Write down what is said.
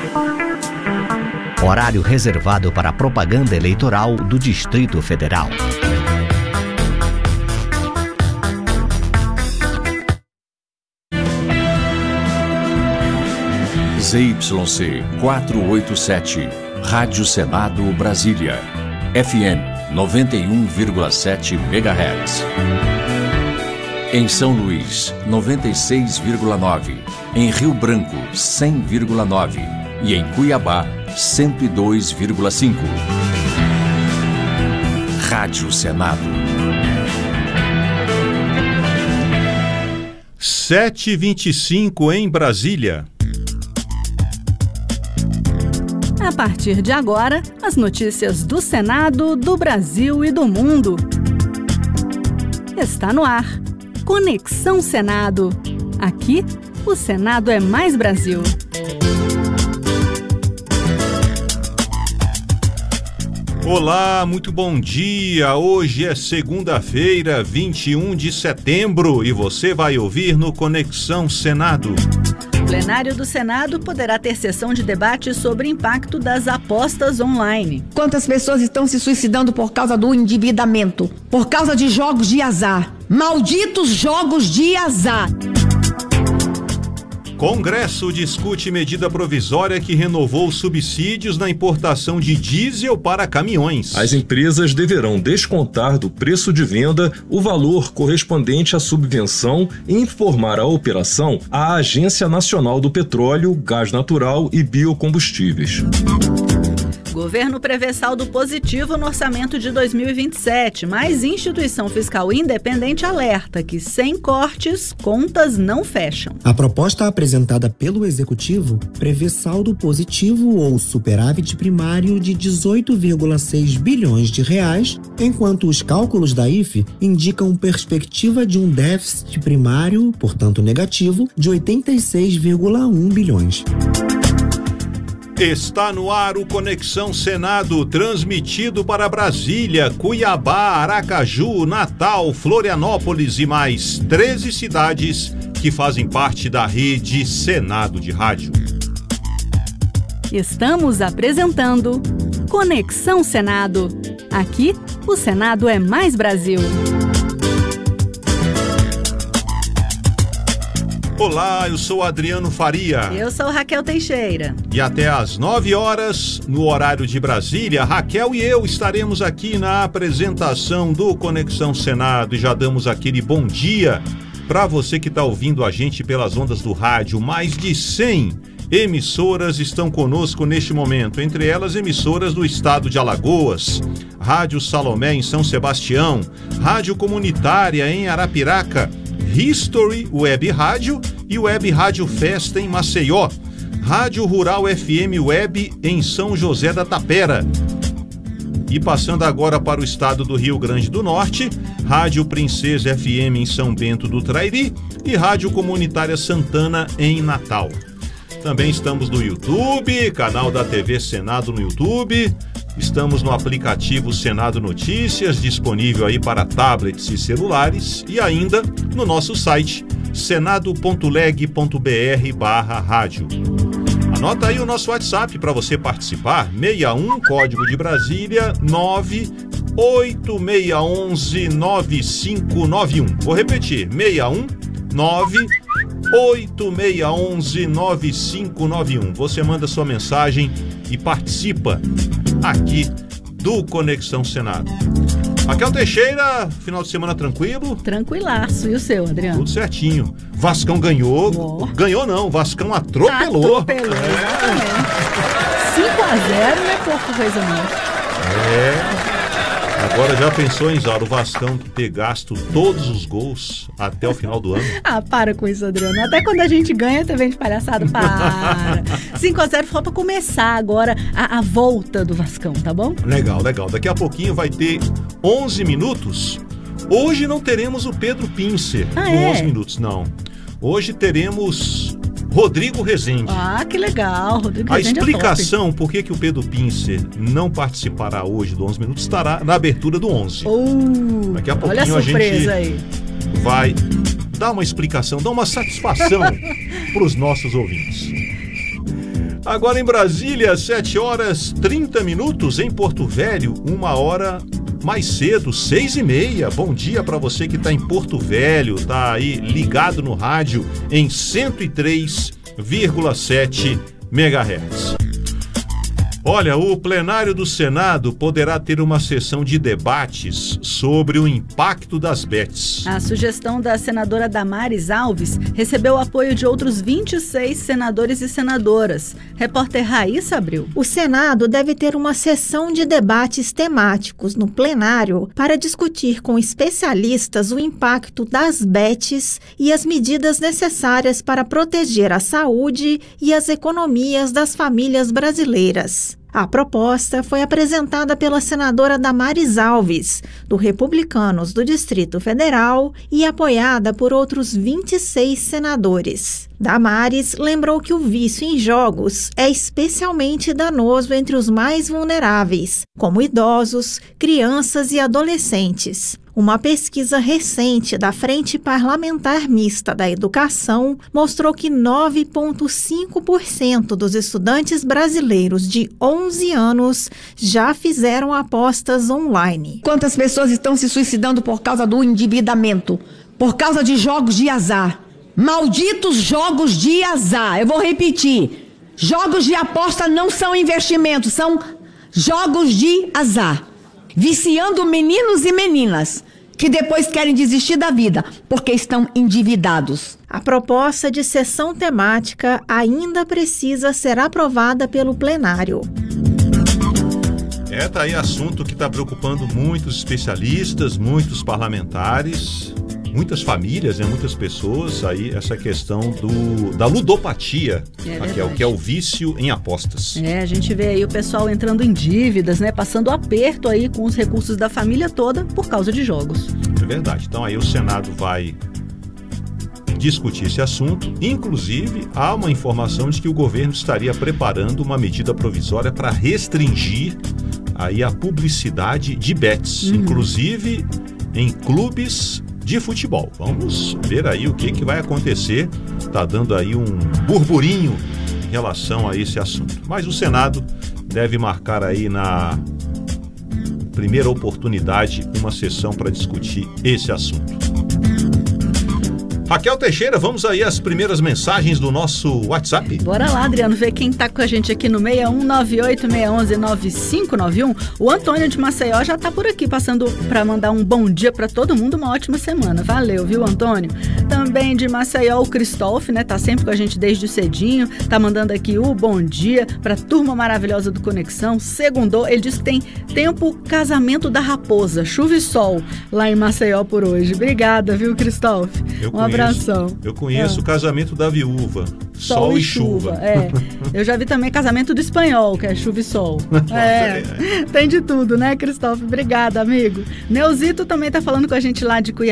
Horário reservado para a propaganda eleitoral do Distrito Federal. ZYC 487, Rádio Senado Brasília, FM 91,7 MHz. Em São Luís, 96,9. Em Rio Branco, 100,9. E em Cuiabá, 102,5. Rádio Senado. 7h25 em Brasília. A partir de agora, as notícias do Senado, do Brasil e do mundo. Está no ar. Conexão Senado. Aqui, o Senado é mais Brasil. Olá, muito bom dia. Hoje é segunda-feira, 21 de setembro, e você vai ouvir no Conexão Senado. O plenário do Senado poderá ter sessão de debate sobre o impacto das apostas online. Quantas pessoas estão se suicidando por causa do endividamento, por causa de jogos de azar? Malditos jogos de azar! Congresso discute medida provisória que renovou subsídios na importação de diesel para caminhões. As empresas deverão descontar do preço de venda o valor correspondente à subvenção e informar a operação à Agência Nacional do Petróleo, Gás Natural e Biocombustíveis. Governo prevê saldo positivo no orçamento de 2027, mas instituição fiscal independente alerta que, sem cortes, contas não fecham. A proposta apresentada pelo Executivo prevê saldo positivo ou superávit primário de 18,6 bilhões de reais, enquanto os cálculos da IFE indicam perspectiva de um déficit primário, portanto negativo, de 86,1 bilhões. Está no ar o Conexão Senado, transmitido para Brasília, Cuiabá, Aracaju, Natal, Florianópolis e mais 13 cidades que fazem parte da rede Senado de Rádio. Estamos apresentando Conexão Senado. Aqui, o Senado é mais Brasil. Olá, eu sou Adriano Faria. Eu sou Raquel Teixeira. E até às 9 horas, no horário de Brasília, Raquel e eu estaremos aqui na apresentação do Conexão Senado. E já damos aquele bom dia para você que está ouvindo a gente pelas ondas do rádio. Mais de 100 emissoras estão conosco neste momento, entre elas emissoras do estado de Alagoas, Rádio Salomé em São Sebastião, Rádio Comunitária em Arapiraca, History Web Rádio e Web Rádio Festa em Maceió, Rádio Rural FM Web em São José da Tapera. E passando agora para o estado do Rio Grande do Norte, Rádio Princesa FM em São Bento do Trairi e Rádio Comunitária Santana em Natal. Também estamos no YouTube, canal da TV Senado no YouTube. Estamos no aplicativo Senado Notícias, disponível aí para tablets e celulares, e ainda no nosso site senado.leg.br/rádio. Anota aí o nosso WhatsApp para você participar, 61 código de Brasília 986119591. Vou repetir, 61 986119591. Você manda sua mensagem e participa aqui do Conexão Senado. Raquel Teixeira, final de semana tranquilo? Tranquilaço. E o seu, Adriano? Tudo certinho. Vascão ganhou. Oh. Ganhou não, Vascão atropelou. Atropelou, exatamente. 5-0 não é pouco coisa não. Agora já pensou, hein, Zauro, o Vascão ter gasto todos os gols até o final do ano? Ah, para com isso, Adriano. Até quando a gente ganha, também de palhaçada, para. 5-0 foi pra começar agora a volta do Vascão, tá bom? Legal, legal. Daqui a pouquinho vai ter 11 minutos. Hoje não teremos o Pedro Pincer com 11 minutos, não. Hoje teremos Rodrigo Rezende. Ah, que legal. Rodrigo Rezende. A explicação por que o Pedro Pincer não participará hoje do 11 minutos estará na abertura do 11. Daqui a pouquinho olha a surpresa aí. Vai dar uma explicação, dar uma satisfação para os nossos ouvintes. Agora em Brasília, 7h30, em Porto Velho, 1h mais cedo, 6h30. Bom dia para você que está em Porto Velho, tá aí ligado no rádio em 103,7 MHz. Olha, o plenário do Senado poderá ter uma sessão de debates sobre o impacto das bets. A sugestão da senadora Damares Alves recebeu o apoio de outros 26 senadores e senadoras. Repórter Raíssa Abreu. O Senado deve ter uma sessão de debates temáticos no plenário para discutir com especialistas o impacto das bets e as medidas necessárias para proteger a saúde e as economias das famílias brasileiras. A proposta foi apresentada pela senadora Damares Alves, do Republicanos do Distrito Federal, e apoiada por outros 26 senadores. Damares lembrou que o vício em jogos é especialmente danoso entre os mais vulneráveis, como idosos, crianças e adolescentes. Uma pesquisa recente da Frente Parlamentar Mista da Educação mostrou que 9,5% dos estudantes brasileiros de 11 anos já fizeram apostas online. Quantas pessoas estão se suicidando por causa do endividamento, por causa de jogos de azar? Malditos jogos de azar. Eu vou repetir. Jogos de aposta não são investimentos, são jogos de azar. Viciando meninos e meninas que depois querem desistir da vida porque estão endividados. A proposta de sessão temática ainda precisa ser aprovada pelo plenário. Tá aí assunto que está preocupando muitos especialistas, muitos parlamentares, muitas famílias, muitas pessoas, aí essa questão da ludopatia, que é o vício em apostas. A gente vê aí o pessoal entrando em dívidas, passando aperto aí com os recursos da família toda por causa de jogos. É verdade. Então aí o Senado vai discutir esse assunto. Inclusive, há uma informação de que o governo estaria preparando uma medida provisória para restringir aí a publicidade de bets, inclusive em clubes de futebol. Vamos ver aí o que vai acontecer. Tá dando aí um burburinho em relação a esse assunto. Mas o Senado deve marcar aí na primeira oportunidade uma sessão para discutir esse assunto. Raquel Teixeira, vamos aí às primeiras mensagens do nosso WhatsApp. Bora lá, Adriano, ver quem tá com a gente aqui no 61986119591. O Antônio de Maceió já tá por aqui, passando para mandar um bom dia para todo mundo, uma ótima semana. Valeu, viu, Antônio? Também de Maceió, o Cristóf, tá sempre com a gente desde cedinho, tá mandando aqui o bom dia pra turma maravilhosa do Conexão. Segundou, ele disse que tem tempo casamento da raposa, chuva e sol lá em Maceió por hoje. Obrigada, viu, Cristóf? Um abração. Eu conheço o casamento da viúva, sol e chuva. Eu já vi também casamento do espanhol, que é chuva e sol. Tem de tudo, né, Cristóf? Obrigada, amigo. Neuzito também tá falando com a gente lá de Cuiabá.